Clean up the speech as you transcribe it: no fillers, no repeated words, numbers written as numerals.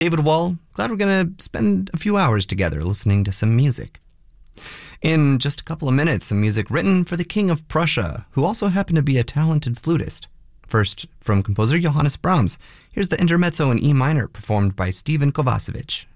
David Wall, glad we're going to spend a few hours together listening to some music. In just a couple of minutes, some music written for the King of Prussia, who also happened to be a talented flutist. First, from composer Johannes Brahms, here's the intermezzo in E minor performed by Stephen Kovacevic.